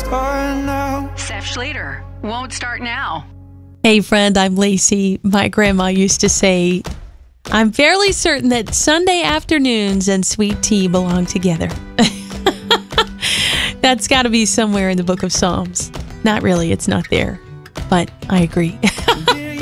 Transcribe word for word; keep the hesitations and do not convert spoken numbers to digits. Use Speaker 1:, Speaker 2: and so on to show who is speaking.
Speaker 1: start now.
Speaker 2: Seth Schrader, won't start now.
Speaker 3: Hey friend, I'm Lacey. My grandma used to say, I'm fairly certain that Sunday afternoons and sweet tea belong together. That's got to be somewhere in the book of Psalms. Not really, it's not there, but I agree.